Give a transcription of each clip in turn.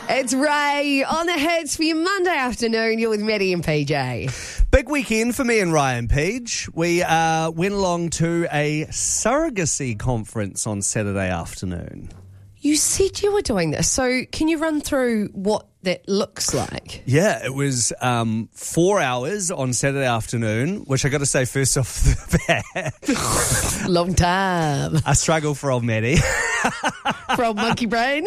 It's Ray on the hits for your Monday afternoon. You're with Maddie and PJ. Big weekend for me and Ryan Page. We went along to a surrogacy conference on Saturday afternoon. You said you were doing this, so can you run through what that looks like? Yeah, it was 4 hours on Saturday afternoon, which I got to say first off the bat. Long time. A struggle for old Maddie. For old monkey brain.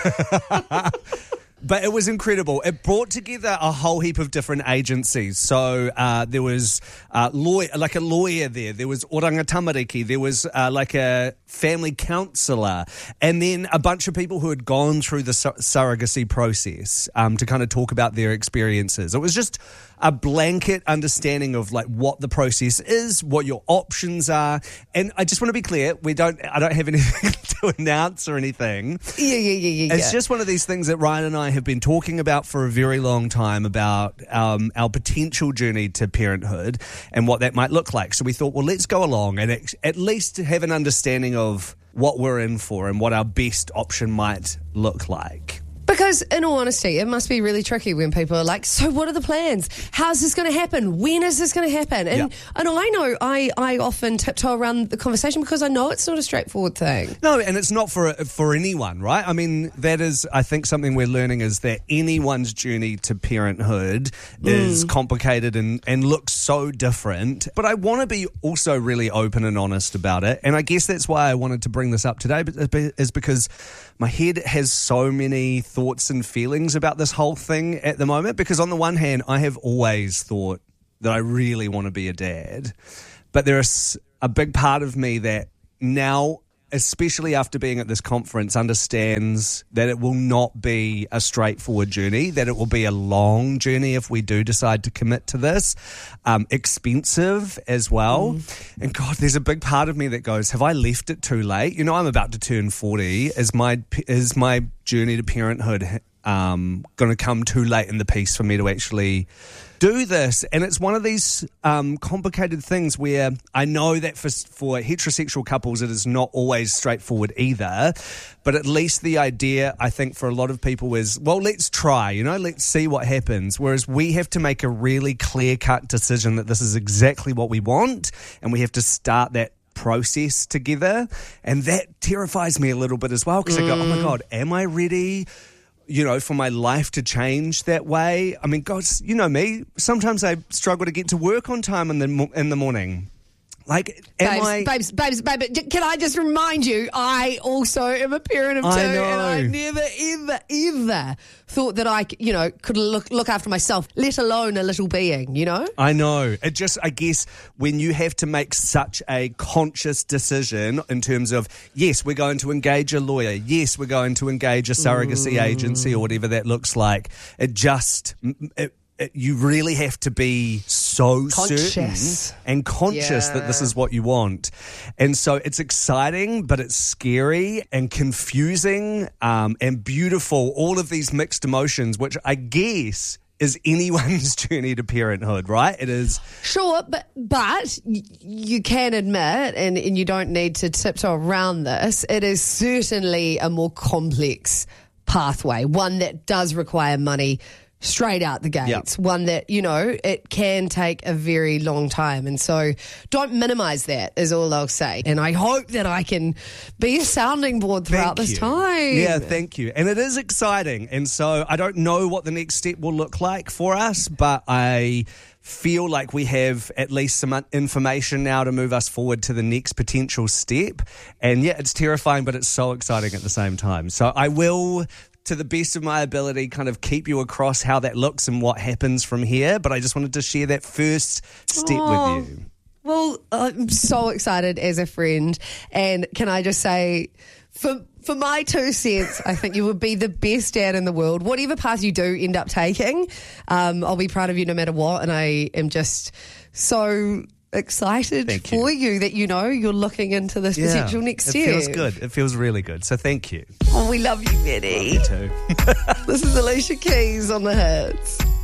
But it was incredible. It brought together a whole heap of different agencies. So there was a lawyer there. There was oranga tamariki. There was like a family counsellor. And then a bunch of people who had gone through the surrogacy process to kind of talk about their experiences. It was just a blanket understanding of like what the process is, what your options are. And I just want to be clear, I don't have anything to announce or anything. Yeah. It's just one of these things that Ryan and I have been talking about for a very long time about our potential journey to parenthood and what that might look like. So we thought, well, let's go along and at least have an understanding of what we're in for and what our best option might look like. Because, in all honesty, it must be really tricky when people are like, so what are the plans? How's this going to happen? When is this going to happen? And I know I often tiptoe around the conversation because I know it's not a straightforward thing. No, and it's not for anyone, right? I mean, that is, I think, something we're learning is that anyone's journey to parenthood is complicated and looks so different. But I want to be also really open and honest about it. And I guess that's why I wanted to bring this up today, is because my head has so many thoughts and feelings about this whole thing at the moment, because on the one hand, I have always thought that I really want to be a dad, but there's a big part of me that now, especially after being at this conference, understands that it will not be a straightforward journey, that it will be a long journey if we do decide to commit to this, expensive as well. And God, there's a big part of me that goes, have I left it too late? You know, I'm about to turn 40. Is my journey to parenthood going to come too late in the piece for me to actually do this? And it's one of these complicated things where I know that for heterosexual couples it is not always straightforward either, but at least the idea, I think, for a lot of people is, well, let's try, let's see what happens, whereas we have to make a really clear-cut decision that this is exactly what we want, and we have to start that process together. And that terrifies me a little bit as well, because I go, oh my God, am I ready for my life to change that way? I mean, God, you know me. Sometimes I struggle to get to work on time in the morning. Like, babes, can I just remind you, I also am a parent of two, and I never, ever thought that I, could look after myself, let alone a little being, I know. It just, I guess, when you have to make such a conscious decision in terms of, yes, we're going to engage a lawyer, yes, we're going to engage a surrogacy agency or whatever that looks like, you really have to be so certain and conscious that this is what you want. And so it's exciting, but it's scary and confusing and beautiful, all of these mixed emotions, which I guess is anyone's journey to parenthood, right? It is. Sure, but you can admit, and you don't need to tiptoe around this, it is certainly a more complex pathway, one that does require money straight out the gates, one that, it can take a very long time. And so don't minimize that is all I'll say. And I hope that I can be a sounding board throughout this time. Yeah, thank you. And it is exciting. And so I don't know what the next step will look like for us, but I feel like we have at least some information now to move us forward to the next potential step. And yeah, it's terrifying, but it's so exciting at the same time. So I will, to the best of my ability, kind of keep you across how that looks and what happens from here. But I just wanted to share that first step with you. Well, I'm so excited as a friend. And can I just say, for my 2 cents, I think you would be the best dad in the world. Whatever path you do end up taking, I'll be proud of you no matter what. And I am just so excited for you that you're looking into this potential next step. It feels good. It feels really good. So thank you. Oh, we love you, Maddie. Love you too. This is Alicia Keys on the hits.